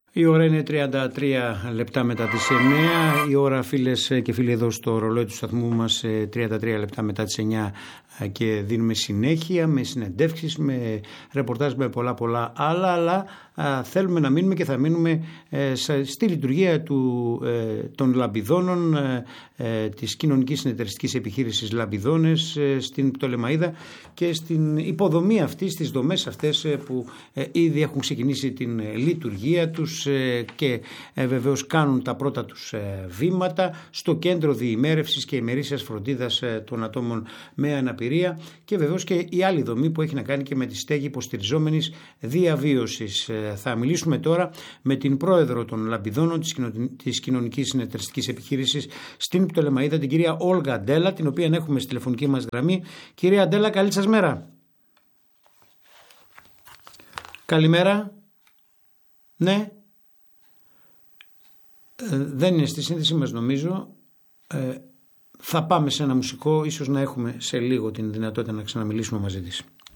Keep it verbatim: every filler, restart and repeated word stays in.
Η ώρα είναι τριάντα τρία λεπτά μετά τις εννιά. Η ώρα, φίλες και φίλοι, εδώ στο ρολόι του σταθμού μας, τριάντα τρία λεπτά μετά τις εννιά, και δίνουμε συνέχεια με συνεντεύξεις, με ρεπορτάζ, με πολλά πολλά άλλα, αλλά α, θέλουμε να μείνουμε και θα μείνουμε ε, στη λειτουργία του, ε, των Λαμπιδώνων, ε, ε, της κοινωνικής συνεταιριστικής επιχείρησης Λαμπιδώνες, ε, στην Πτολεμαΐδα και στην υποδομή αυτή, στις δομές αυτές ε, που ε, ήδη έχουν ξεκινήσει την ε, λειτουργία τους ε, και ε, βεβαίως κάνουν τα πρώτα τους ε, βήματα στο κέντρο διημέρευσης και ημερήσιας φροντίδας ε, των ατόμων με αναπηρία, και βεβαίως και η άλλη δομή που έχει να κάνει και με τη στέγη υποστηριζόμενης διαβίωσης. Θα μιλήσουμε τώρα με την πρόεδρο των Λαμπιδώνων της, κοινο... της κοινωνικής συνεταιριστικής επιχείρησης στην Πτολεμαΐδα, την κυρία Όλγα Αντέλα, την οποία έχουμε στη τηλεφωνική μας γραμμή. Κυρία Αντέλα, καλή σας μέρα. Καλημέρα. Ναι. Ε, δεν είναι στη σύνδεση μας, νομίζω. Ε, Θα πάμε σε ένα μουσικό, ίσως να έχουμε σε λίγο την δυνατότητα να ξαναμιλήσουμε μαζί της.